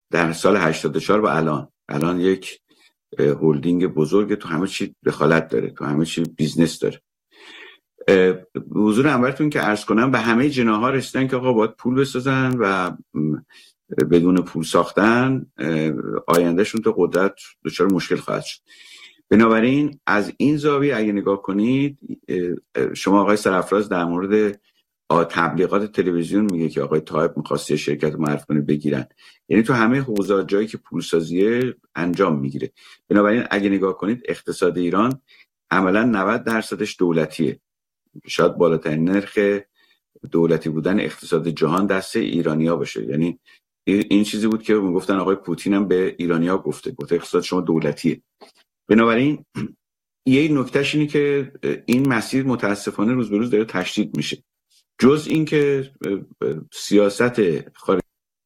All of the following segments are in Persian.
در سال 84 و الان یک هولدینگ بزرگ، تو همه چی دخالت داره، تو همه چی بیزنس داره. حضور انورتون که عرض کنم به همه جناح‌ها رسیدن که آقا باید پول بسازن و بدون پول ساختن آیندهشون تو قدرت دچار مشکل خواهد شد. بنابراین از این زاویه اگه نگاه کنید، شما آقای سرافراز در مورد تبلیغات تلویزیون میگه که آقای طایب می‌خواسته شرکت معرفی کنه بگیرن، یعنی تو همه حوزه‌ها جایی که پولسازی انجام میگیره. بنابراین اگه نگاه کنید اقتصاد ایران عملاً 90% دولتیه، شاید بالاترین نرخ دولتی بودن اقتصاد جهان دست ایرانی‌ها باشه. یعنی این چیزی بود که میگفتن آقای پوتین هم به ایرانی‌ها گفته اقتصاد شما دولتیه. بنابراین یه نکتهش اینه که این مسیر متاسفانه روز به روز داره تشدید میشه. جز این که سیاست خارجی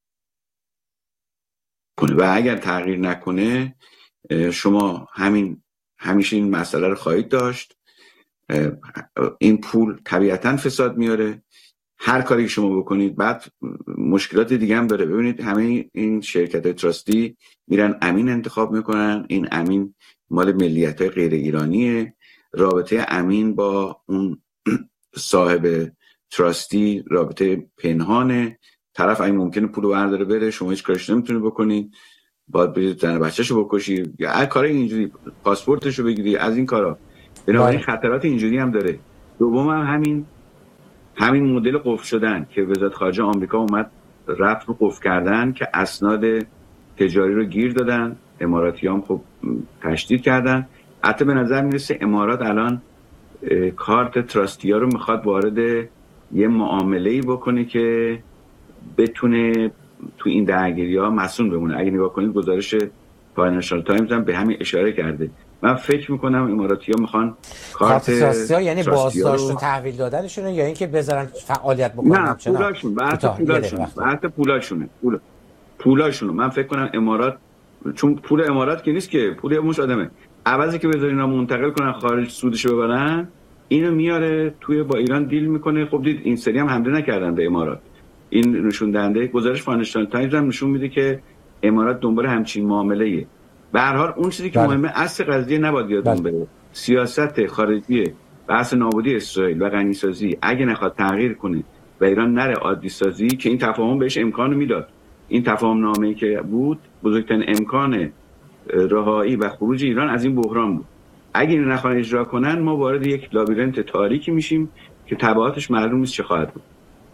کنه و اگر تغییر نکنه شما همیشه این مسئله رو خواهید داشت. این پول طبیعتاً فساد میاره، هر کاری که شما بکنید. بعد مشکلات دیگه هم داره. ببینید همه این شرکت تراستی میرن امین انتخاب میکنن، این امین مال ملیت‌های غیر ایرانیه، رابطه امین با اون صاحب تراستی رابطه پنهانه، طرف این ممکنه پولو برداره بره، شما هیچ کارش نمیتونی بکنی، باید برید زن بچه‌شو بکشی یا هر کاری اینجوری، پاسپورتشو بگیری، از این کارا. بنابراین خطرات اینجوری هم داره. دوم هم همین مدل قفل شدن که وزارت خارجه آمریکا اومد رفت رو قفل کردن که اسناد تجاری رو گیر دادن، اماراتی هم خب تشدید کردن. حتی به نظر میرسه امارات الان کارت تراستی ها رو میخواد وارد یه معامله‌ای بکنه که بتونه تو این درگیری ها مسئول بمونه. اگه نگاه کنید گزارش فاینانشال تایمز هم به همین اشاره کرده. من فکر میکنم اماراتی ها میخوان کارت تراستی ها یعنی بازداشت و تحویل دادنشونه یا اینکه بذارن فعالیت بکنن؟ نه پولاشون، بحث پولاشونه. من فکر کنم امارات، چون پول امارات که نیست که پول مش آدمه، عوضی که بذارین اینا منتقل کنن خارج سودشو ببرن، اینو میاره توی با ایران دیل میکنه. خب دید این سری هم حمله نکردن به امارات. این نشون دهنده گزارش فاینانشال تایمز هم نشون میده که امارات دنبال همچین معامله‌ایه. به هر حال اون چیزی که مهمه اصل قضیه نباید یادمون بره. سیاست خارجی بحث نابودی اسرائیل و غنیسازی اگه نخواد تغییر کنه و ایران نره عادی سازی، که این تفاهم بهش امکانو میداد، این تفاهم نامه‌ای که بود بزرگترین امکان رهایی و خروج ایران از این بحران بود. اگه این نخوان اجرا کنن ما وارد یک لابیرنت تاریکی میشیم که تبعاتش معلوم نیست چه خواهد بود.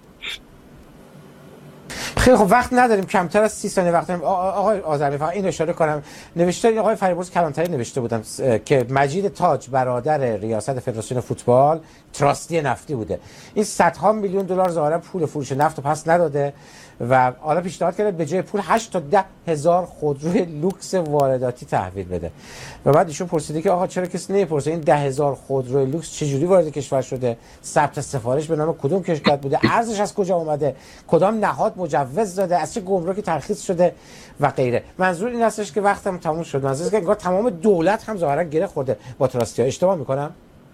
خیلی خب وقت نداریم، کمتر از 30 ثانیه وقت داریم. آقای آذرمی فقط این اشاره کنم، نوشته آقای فریبرز کلانتری نوشته بودم که مجید تاج برادر ریاست فدراسیون فوتبال تراستی نفتی بوده. این صدها میلیون دلار ظاهرا پول فروش نفت رو پس نداده و حالا پیشنهاد کرده به جای پول 8 تا 10 هزار خودروی لوکس وارداتی تحویل بده. و بعد ایشون پرسیده که آقا چرا کسی نمیپرسه این 10 هزار خودروی لوکس چجوری وارد کشور شده، ثبت سفارش به نام کدوم کشور بوده، ارزش از کجا اومده، کدام نهاد مجوز داده، از چه گمرکی ترخیص شده و غیره. منظور این هستش که وقتم تموم شد. منظور اینه که انگار تمام دولت هم ظاهرا گره خورده با تراستی‌ها. اشتباه میکنم؟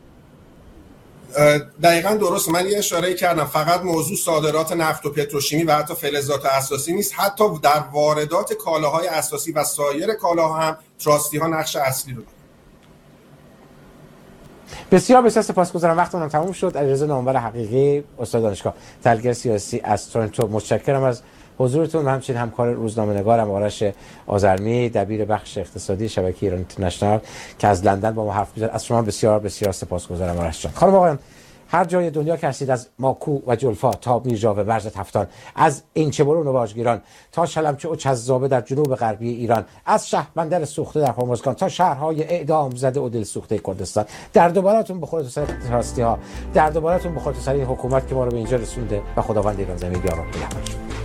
دقیقاً درسته. من یه اشاره کردم فقط موضوع صادرات نفت و پتروشیمی و حتی فلزات اساسی نیست، حتی در واردات کالاهای اساسی و سایر کالاها هم تراستی ها نقش اصلی رو دارن. بسیار سپاسگزارم. وقتمون تموم شد. علیرضا نامور حقیقی، استاد دانشگاه تحلیلگر سیاسی از تورنتو، متشکرم از حضورتون و همچنین همکار روزنامه‌نگارم آرش آذرمی، دبیر بخش اقتصادی شبکه ایران اینترنشنال که از لندن با ما حرف می‌زد. از شما بسیار سپاسگزارم آرش جان. خانم آقایان، هر جای دنیا که هستید، از ماکو و جلفا تا میرجا و برز تفتان، از اینچه‌برون و واژگیران تا شلمچه و چذابه در جنوب غربی ایران، از شهربندر سوخته در هرمزگان تا شهرهای اعدام زده و دلسوخته کردستان، درد و بالاتون بخوره تو سر تراستی‌ها، درد و بالاتون بخوره تو سر این حکومت که ما رو به اینجا رسونده و خداوند ایران زمین یار و نگهدارش.